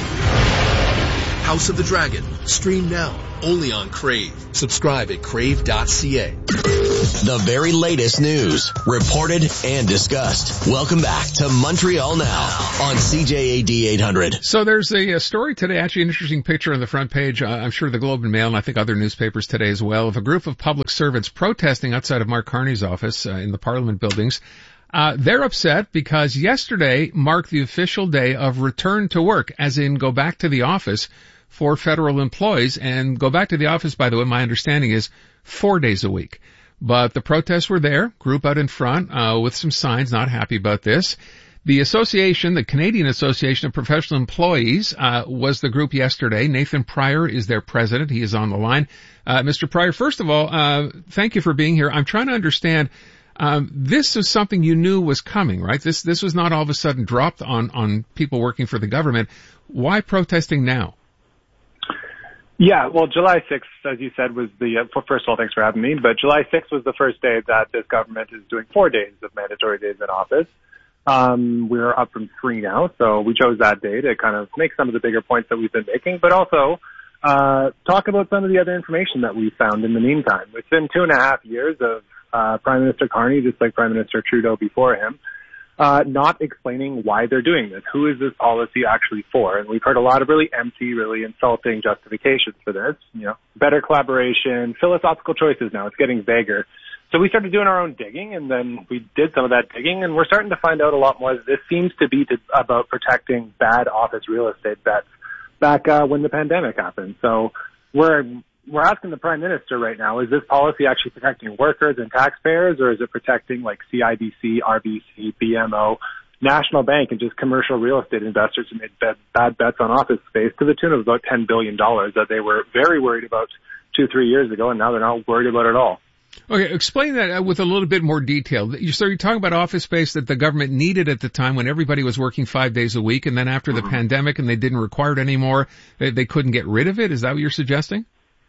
House of the Dragon. Stream now. Only on Crave. Subscribe at crave.ca. The very latest news, reported and discussed. Welcome back to Montreal Now on CJAD 800. So there's a story today, actually an interesting picture on the front page, I'm sure the Globe and Mail and I think other newspapers today as well, of a group of public servants protesting outside of Mark Carney's office in the Parliament buildings. They're upset because yesterday marked the official day of return to work, as in go back to the office for federal employees. And go back to the office, by the way, my understanding is 4 days a week. But the protests were there, group out in front with some signs, not happy about this. The association, the Canadian Association of Professional Employees, was the group yesterday. Nathan Pryor is their president. He is on the line. Mr. Pryor, first of all, thank you for being here. I'm trying to understand, this is something you knew was coming, right? This was not all of a sudden dropped on people working for the government. Why protesting now? Yeah, well, July 6th, as you said, was first of all, thanks for having me, but July 6th was the first day that this government is doing 4 days of mandatory days in office. We're up from 3 now, so we chose that day to kind of make some of the bigger points that we've been making, but also talk about some of the other information that we found in the meantime. It's been 2.5 years of Prime Minister Carney, just like Prime Minister Trudeau before him, not explaining why they're doing this. Who is this policy actually for? And we've heard a lot of really empty, really insulting justifications for this. Better collaboration, philosophical choices now. It's getting vaguer. So we started doing our own digging, and then we did some of that digging, and we're starting to find out a lot more. This seems to be about protecting bad office real estate bets back when the pandemic happened. So we're asking the Prime Minister right now, is this policy actually protecting workers and taxpayers, or is it protecting like CIBC, RBC, BMO, National Bank, and just commercial real estate investors who made bad bets on office space to the tune of about $10 billion that they were very worried about 2-3 years ago, and now they're not worried about it at all. Okay, explain that with a little bit more detail. So you're talking about office space that the government needed at the time when everybody was working 5 days a week, and then after the pandemic and they didn't require it anymore, they couldn't get rid of it? Is that what you're suggesting?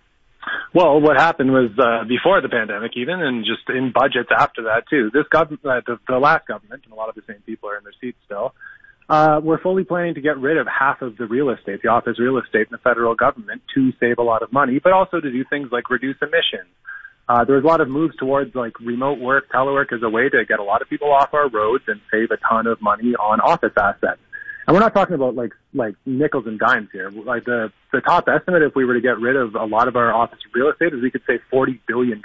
Well, what happened was before the pandemic even, and just in budgets after that too, this government, the last government, and a lot of the same people are in their seats still, we're fully planning to get rid of half of the real estate, the office real estate in the federal government, to save a lot of money, but also to do things like reduce emissions. There was a lot of moves towards like remote work, telework as a way to get a lot of people off our roads and save a ton of money on office assets. And we're not talking about like nickels and dimes here. Like the top estimate, if we were to get rid of a lot of our office real estate, is we could save $40 billion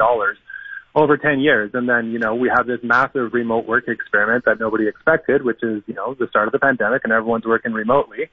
over 10 years. And then, we have this massive remote work experiment that nobody expected, which is, the start of the pandemic and everyone's working remotely.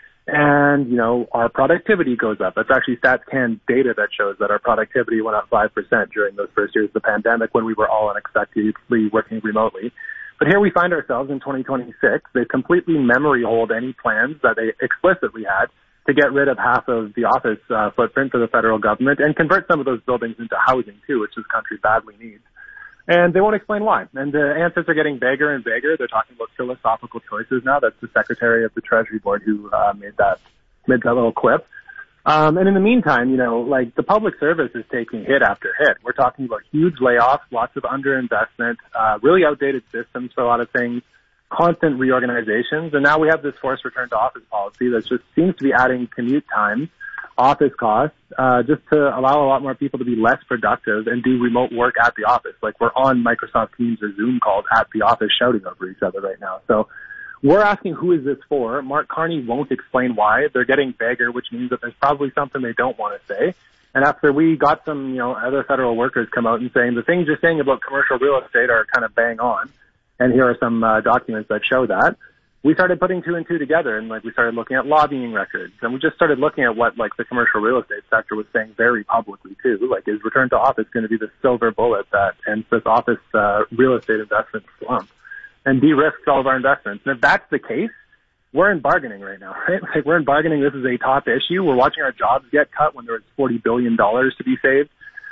And, our productivity goes up. That's actually StatsCan data that shows that our productivity went up 5% during those first years of the pandemic when we were all unexpectedly working remotely. But here we find ourselves in 2026. They completely memory hold any plans that they explicitly had to get rid of half of the office footprint for the federal government and convert some of those buildings into housing too, which this country badly needs. And they won't explain why. And the answers are getting vaguer and vaguer. They're talking about philosophical choices now. That's the Secretary of the Treasury Board who made that little quip. And in the meantime, the public service is taking hit after hit. We're talking about huge layoffs, lots of underinvestment, really outdated systems for a lot of things, constant reorganizations. And now we have this forced return to office policy that just seems to be adding commute times, office costs, just to allow a lot more people to be less productive and do remote work at the office. Like we're on Microsoft Teams or Zoom calls at the office shouting over each other right now. So we're asking who is this for. Mark Carney won't explain why. They're getting vaguer, which means that there's probably something they don't want to say. And after we got some, other federal workers come out and saying the things you're saying about commercial real estate are kind of bang on, and here are some documents that show that, we started putting 2 and 2 together, and we started looking at lobbying records, and we just started looking at what the commercial real estate sector was saying very publicly too. Is return to office going to be the silver bullet that ends this office real estate investment slump and de-risks all of our investments? And if that's the case, we're in bargaining right now, right? We're in bargaining. This is a top issue. We're watching our jobs get cut when there was $40 billion to be saved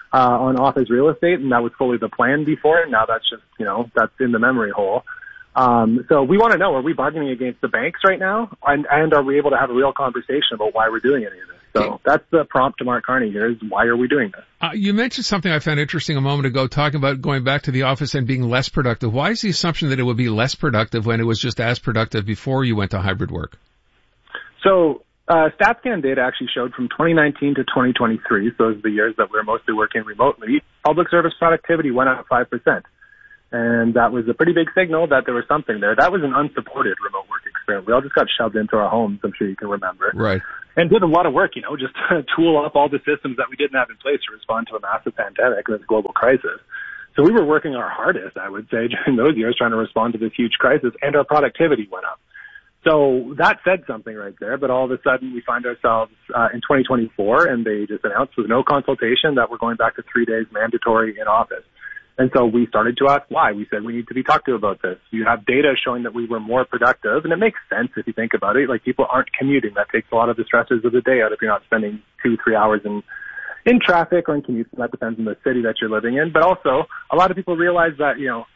on office real estate, and that was fully the plan before, and now that's just, that's in the memory hole. So we want to know, are we bargaining against the banks right now? And are we able to have a real conversation about why we're doing any of this? So that's the prompt to Mark Carney here, is why are we doing this? You mentioned something I found interesting a moment ago, talking about going back to the office and being less productive. Why is the assumption that it would be less productive when it was just as productive before you went to hybrid work? So StatsCan data actually showed from 2019 to 2023, so those are the years that we're mostly working remotely, public service productivity went up 5%. And that was a pretty big signal that there was something there. That was an unsupported remote work experiment. We all just got shoved into our homes, I'm sure you can remember. Right. And did a lot of work, just to tool up all the systems that we didn't have in place to respond to a massive pandemic and this global crisis. So we were working our hardest, I would say, during those years trying to respond to this huge crisis, and our productivity went up. So that said something right there, but all of a sudden we find ourselves in 2024, and they just announced with no consultation that we're going back to 3 days mandatory in office. And so we started to ask why. We said we need to be talked to about this. You have data showing that we were more productive, and it makes sense if you think about it. Like, people aren't commuting. That takes a lot of the stresses of the day out if you're not spending 2-3 hours in traffic or in commute. That depends on the city that you're living in. But also, a lot of people realize that,